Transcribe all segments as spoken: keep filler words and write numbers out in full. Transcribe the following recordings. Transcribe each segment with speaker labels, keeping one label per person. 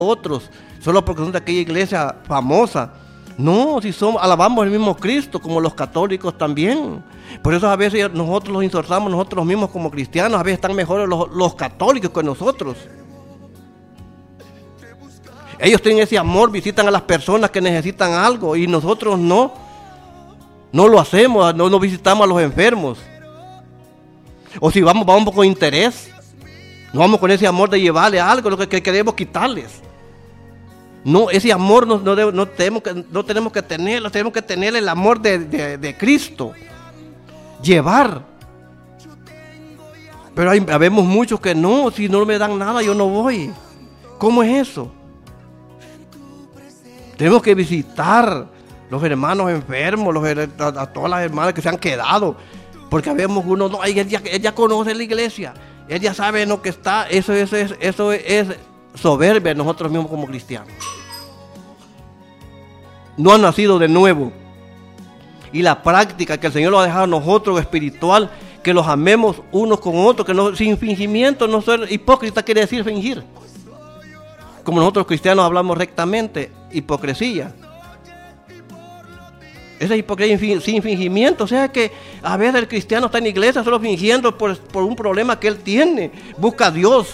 Speaker 1: otros, solo porque son de aquella iglesia famosa. No, si somos, alabamos el mismo Cristo, como los católicos también. Por eso a veces nosotros los insultamos nosotros mismos como cristianos, a veces están mejores los, los católicos que nosotros. Ellos tienen ese amor, visitan a las personas que necesitan algo y nosotros no. No lo hacemos, no, no visitamos a los enfermos. O si vamos, vamos con interés. No vamos con ese amor de llevarle algo, lo que, que queremos quitarles. No, ese amor no, no, no, tenemos, que, no tenemos que tenerlo, tenemos que tener el amor de, de, de Cristo. Llevar. Pero hay, habemos muchos que no, si no me dan nada yo no voy. ¿Cómo es eso? Tenemos que visitar los hermanos enfermos, los, a, a todas las hermanas que se han quedado. Porque habemos uno, no, él ya, él ya conoce la iglesia, él ya sabe en lo que está. Eso, eso, eso, eso es soberbia en nosotros mismos como cristianos. No han nacido de nuevo. Y la práctica que el Señor lo ha dejado a nosotros espiritual, que los amemos unos con otros, que no, sin fingimiento, no ser hipócrita quiere decir fingir. Como nosotros cristianos hablamos rectamente, hipocresía. Esa hipocresía sin fingimiento, o sea que a veces el cristiano está en la iglesia solo fingiendo por, por un problema que él tiene, busca a Dios.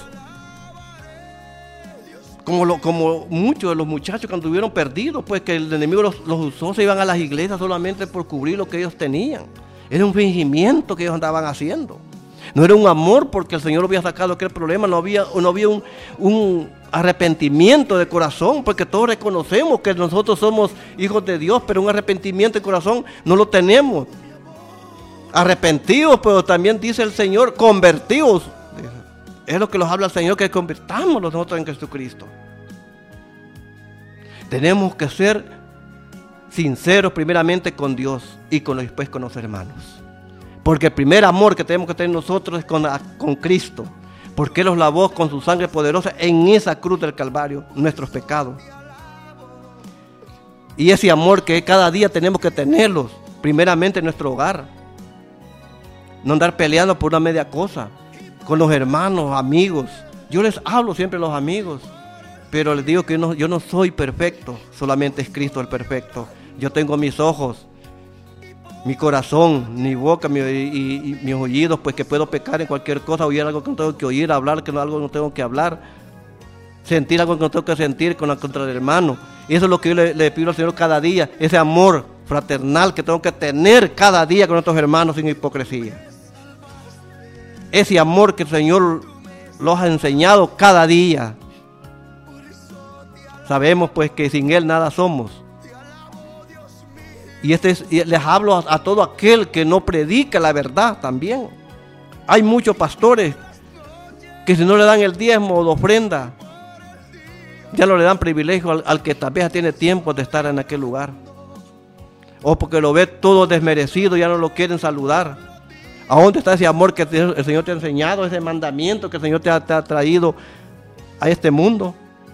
Speaker 1: Como, lo, como muchos de los muchachos que anduvieron perdidos, pues que el enemigo los, los usó, se iban a las iglesias solamente por cubrir lo que ellos tenían. Era un fingimiento que ellos andaban haciendo. No era un amor porque el Señor había sacado aquel problema, no había, no había un, un arrepentimiento de corazón, porque todos reconocemos que nosotros somos hijos de Dios, pero un arrepentimiento de corazón no lo tenemos. Arrepentidos, pero también dice el Señor, convertidos. Es lo que nos habla el Señor, que convertamos nosotros en Jesucristo. Tenemos que ser sinceros primeramente con Dios y con, después con los hermanos. Porque el primer amor que tenemos que tener nosotros es con, con Cristo. Porque Él los lavó con su sangre poderosa en esa cruz del Calvario, nuestros pecados. Y ese amor que cada día tenemos que tenerlos, primeramente en nuestro hogar. No andar peleando por una media cosa. Con los hermanos, amigos. Yo les hablo siempre a los amigos, pero les digo que yo no, yo no soy perfecto, solamente es Cristo el perfecto. Yo tengo mis ojos, mi corazón, mi boca mi, y, y, y mis oídos, pues que puedo pecar en cualquier cosa, oír algo que no tengo que oír, hablar que no, algo que no tengo que hablar, sentir algo que no tengo que sentir con la, contra el hermano. Y eso es lo que yo le, le pido al Señor cada día, ese amor fraternal que tengo que tener cada día con nuestros hermanos sin hipocresía. Ese amor que el Señor los ha enseñado cada día. Sabemos pues que sin Él nada somos. Y, este es, y les hablo a, a todo aquel que no predica la verdad también. Hay muchos pastores que si no le dan el diezmo o la ofrenda, ya no le dan privilegio al, al que tal vez tiene tiempo de estar en aquel lugar. O porque lo ve todo desmerecido, ya no lo quieren saludar. ¿A dónde está ese amor que el Señor te ha enseñado, ese mandamiento que el Señor te ha, te ha traído a este mundo?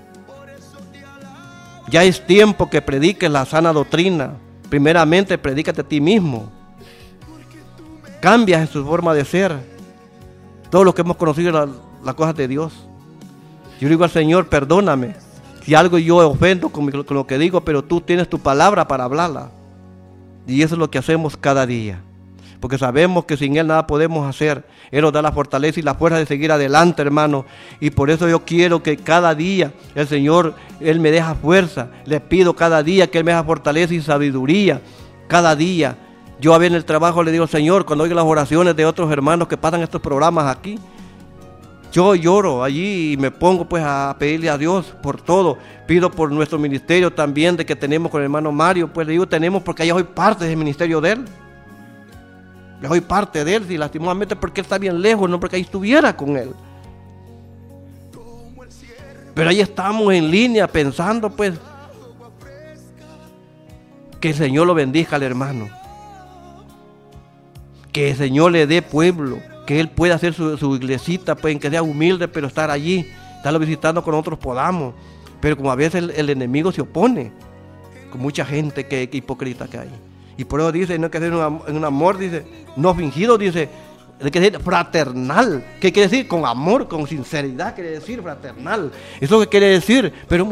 Speaker 1: Ya es tiempo que prediques la sana doctrina. Primeramente, predícate a ti mismo. Cambias en su forma de ser. Todos los que hemos conocido las la cosas de Dios. Yo digo al Señor, perdóname si algo yo ofendo con, mi, con lo que digo, pero tú tienes tu palabra para hablarla. Y eso es lo que hacemos cada día. Porque sabemos que sin Él nada podemos hacer. Él nos da la fortaleza y la fuerza de seguir adelante, hermano. Y por eso yo quiero que cada día el Señor, Él me deja fuerza. Le pido cada día que Él me deja fortaleza y sabiduría. Cada día. Yo a ver en el trabajo le digo, Señor, cuando oigo las oraciones de otros hermanos que pasan estos programas aquí, yo lloro allí y me pongo pues a pedirle a Dios por todo. Pido por nuestro ministerio también de que tenemos con el hermano Mario. Pues le digo, tenemos porque yo soy parte del ministerio de él. Yo soy parte de él, y lastimosamente porque él está bien lejos, no porque ahí estuviera con él. Pero ahí estamos en línea pensando pues que el Señor lo bendiga al hermano. Que el Señor le dé pueblo, que Él pueda hacer su, su iglesita, pues, que sea humilde, pero estar allí, estarlo visitando con nosotros podamos. Pero como a veces el, el enemigo se opone, con mucha gente que, que hipócrita que hay. Y por eso dice, no hay que hacer un, un amor, dice, no fingido, dice, quiere decir fraternal. ¿Qué quiere decir? Con amor, con sinceridad, quiere decir fraternal. Eso es lo que quiere decir. Pero